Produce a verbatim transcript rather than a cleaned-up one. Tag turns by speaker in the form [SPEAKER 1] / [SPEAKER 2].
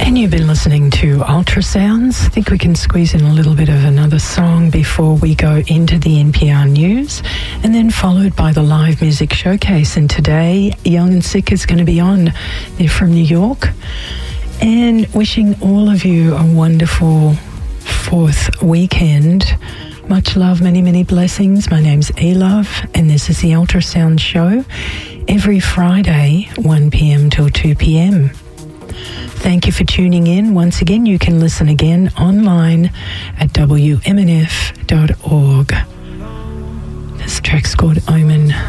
[SPEAKER 1] And you've been listening to Ultrasounds. I think we can squeeze in a little bit of another song before we go into the N P R News, and then followed by the live music showcase. And today, Young and Sick is going to be on. They're from New York. And wishing all of you a wonderful fourth weekend. Much love, many, many blessings. My name's E-Love, and this is the Ultrasound Show every Friday, one p.m. till two p.m. Thank you for tuning in. Once again, you can listen again online at w m n f dot org. This track's called Omen.